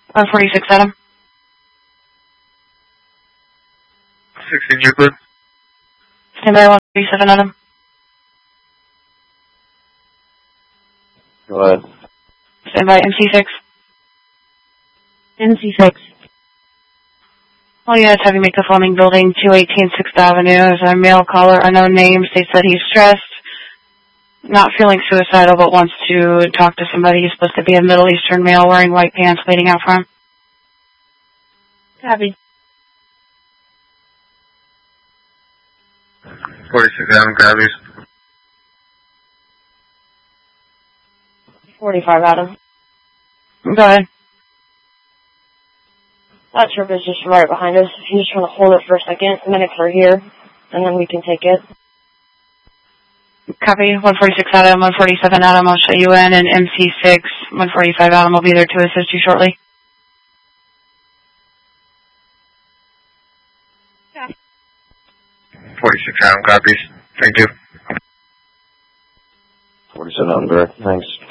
146 Adam. 16 Euclid. Stand by 137 Adam. Go ahead. Stand by MC6. MC6. All units have you make the following building, 218 6th Avenue. Is a male caller, unknown name, states that he's stressed, not feeling suicidal, but wants to talk to somebody. He's supposed to be a Middle Eastern male wearing white pants waiting out front. Copy. 46 Adam, copies. 45 Adam. Go ahead. That trip is just right behind us. If you just want to hold it for a second, medics are here, and then we can take it. Copy. 146 Adam, 147 Adam, I'll show you in, and MC6, 145 Adam will be there to assist you shortly. Yeah. 46 Adam, copies. Thank you. 47 Adam, correct. Thanks.